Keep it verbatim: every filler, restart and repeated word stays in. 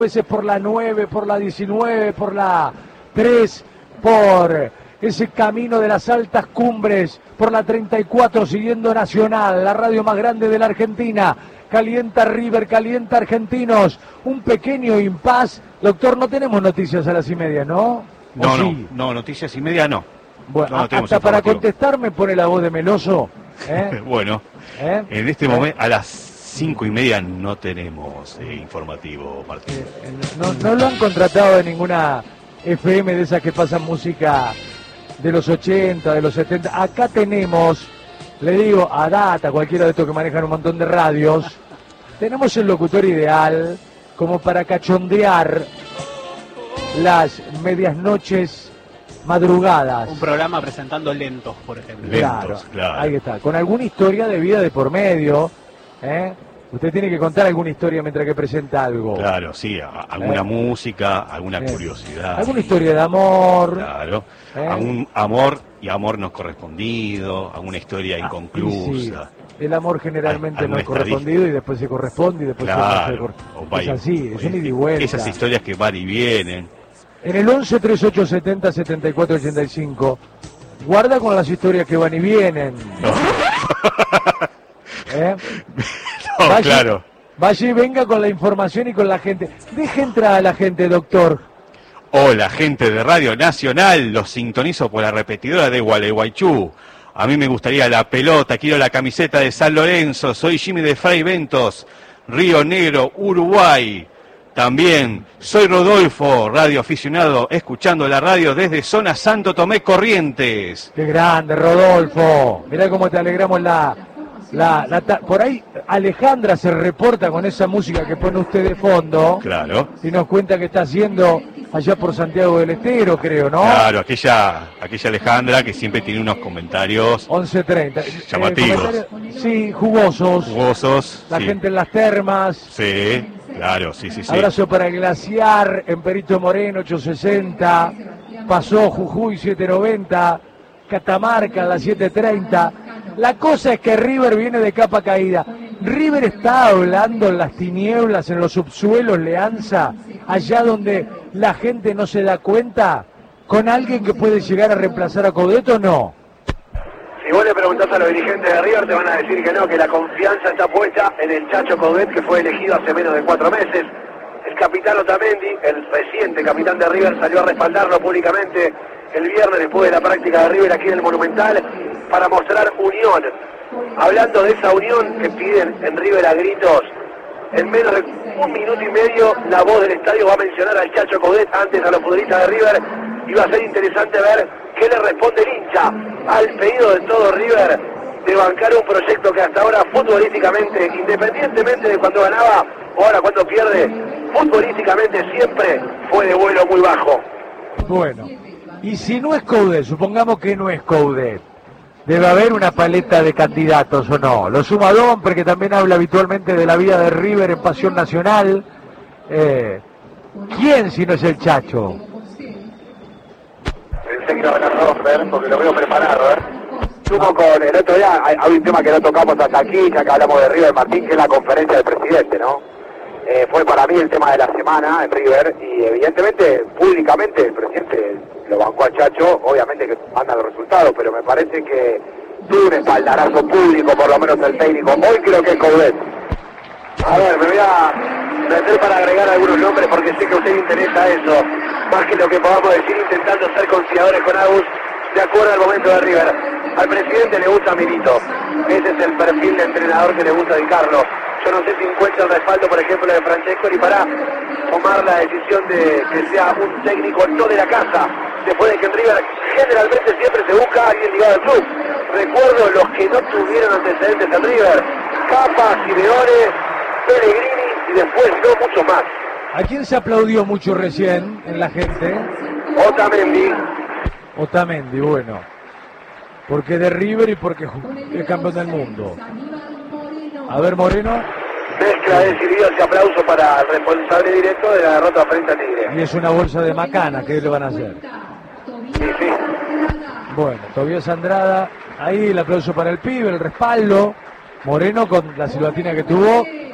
veces por la nueve, por la diecinueve, por la tres, por ese camino de las altas cumbres, por la treinta y cuatro siguiendo Nacional, la radio más grande de la Argentina. Calienta River, calienta Argentinos, un pequeño impas. Doctor, no tenemos noticias a las y media, ¿no? No, no, sí? no, noticias y media no. Bueno, no, no hasta para contestar me pone la voz de Meloso. ¿eh? Bueno, ¿Eh? en este ¿Eh? momento a las cinco y media no tenemos eh, informativo, Martín. Eh, no, no lo han contratado de ninguna F M de esas que pasan música de los ochenta, de los setenta. Acá tenemos, le digo a Data, cualquiera de estos que manejan un montón de radios, tenemos el locutor ideal como para cachondear las medias noches madrugadas. Un programa presentando lentos, por ejemplo. Claro, Lentos, claro. ahí está, con alguna historia de vida de por medio, ¿eh? Usted tiene que contar alguna historia mientras que presenta algo. Claro, sí, a, alguna Eh. música, alguna Eh. curiosidad. Alguna historia de amor. Claro, ¿Eh? algún amor y amor no correspondido, alguna historia Ah, inconclusa. sí. El amor generalmente Al- no es alguna correspondido y después se corresponde y después se no se Claro, corresponde. o Es vaya, así, es un eh, ida y vuelta. esas historias que van y vienen. En el once, treinta y ocho, setenta, setenta y cuatro, ochenta y cinco, guarda con las historias que van y vienen. No, ¿eh? no, Vaya- claro. Vaya y venga con la información y con la gente. Deje entrar a la gente, doctor. Hola, gente de Radio Nacional, los sintonizo por la repetidora de Gualeguaychú. A mí me gustaría la pelota, quiero la camiseta de San Lorenzo, soy Jimmy de Fray Ventos, Río Negro, Uruguay. También soy Rodolfo, radio aficionado, escuchando la radio desde zona Santo Tomé Corrientes. Qué grande, Rodolfo. Mirá cómo te alegramos la... la, la ta- Por ahí Alejandra se reporta con esa música que pone usted de fondo. Claro, Y nos cuenta que está haciendo allá por Santiago del Estero, creo, ¿no? claro, aquella, aquella Alejandra que siempre tiene unos comentarios once treinta. Llamativos. comentarios- sí, jugosos. jugosos. La sí. gente en las termas. Sí, claro, sí, sí, sí. Abrazo para el Glaciar en Perito Moreno, ochocientos sesenta. Pasó Jujuy, setecientos noventa. Catamarca, la setecientos treinta. La cosa es que River viene de capa caída. River está hablando en las tinieblas, en los subsuelos, Leanza, allá donde la gente no se da cuenta, con alguien que puede llegar a reemplazar a Coudet o no. Si vos le preguntás a los dirigentes de River te van a decir que no, que la confianza está puesta en el Chacho Coudet, que fue elegido hace menos de cuatro meses. El capitán Otamendi, el reciente capitán de River, salió a respaldarlo públicamente el viernes después de la práctica de River aquí en el Monumental para mostrar unión. Hablando de esa unión que piden en River a gritos, en menos de un minuto y medio la voz del estadio va a mencionar al Chacho Coudet antes a los futbolistas de River y va a ser interesante ver qué le responde el hincha al pedido de todo River de bancar un proyecto que hasta ahora futbolísticamente, independientemente de cuando ganaba o ahora cuando pierde, futbolísticamente siempre fue de vuelo muy bajo. Bueno, y si no es Coudet, supongamos que no es Coudet, debe haber una paleta de candidatos o no. Lo suma Domper, que también habla habitualmente de la vida de River en Pasión Nacional. Eh, ¿Quién si no es el Chacho? Pensé que iba a ganar Rosberg porque lo veo preparado, ¿eh? Sumo con el otro día, hay, hay un tema que no tocamos hasta aquí, ya que hablamos de River Martín, que es la conferencia del presidente, ¿no? Eh, fue para mí el tema de la semana en River y evidentemente, públicamente, el presidente lo bancó a Chacho, obviamente que manda los resultados, pero me parece que tuvo un espaldarazo público, por lo menos el técnico. Hoy creo que es Coudet. A ver, me voy a meter para agregar algunos nombres porque sé que a usted le interesa eso, más que lo que podamos decir intentando ser conciliadores con Agus, de acuerdo al momento de River. Al presidente le gusta Milito, ese es el perfil de entrenador que le gusta Di Carlo. Yo no sé si encuentra el respaldo, por ejemplo, de Francescoli para tomar la decisión de que sea un técnico no de la casa, después de que en River generalmente siempre se busca a alguien ligado al club. Recuerdo los que no tuvieron antecedentes en River, Capa, Simeone, Pellegrini y después no mucho más. ¿A quién se aplaudió mucho recién en la gente? Otamendi, Otamendi, bueno. Porque de River y porque es campeón del mundo. A ver, Moreno. mezcla de decididos y aplauso para el responsable directo de la derrota frente a Tigre. Y es una bolsa de macana, ¿qué le van a hacer? Sí, sí. Bueno, Tobías Andrada, ahí el aplauso para el pibe, el respaldo. Moreno con la silbatina que tuvo,